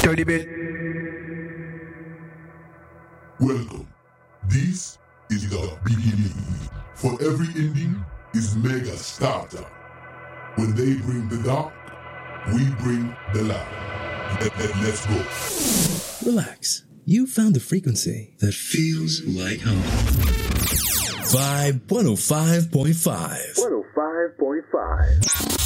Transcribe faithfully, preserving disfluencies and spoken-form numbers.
Show the bell. Welcome. This is the beginning. For every ending is mega starter. When they bring the dark, we bring the light. Let, let, let's go. Relax. You found the frequency that feels like home. Vibe one oh five point five. one oh five point five.